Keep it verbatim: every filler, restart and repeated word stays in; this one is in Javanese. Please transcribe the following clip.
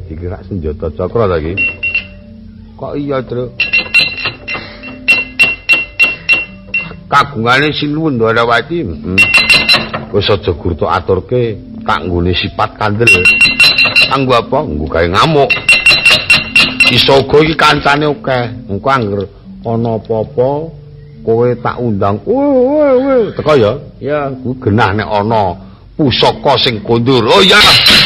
iki rak senjata cakra ta iki. Kok iya, Truk? Kagungane Sinuwun Dwarawati. Hmm. Wis aja gurtuk aturke tak nggone sifat kandel. Kanggo apa? Nggo gawe ngamuk. Iso uga iki kancane akeh. Engko anger ana apa-apa kowe tak undang. Woi woi woi. Teko ya. Ya, ku genah nek ana pusaka sing kondur. Oh ya.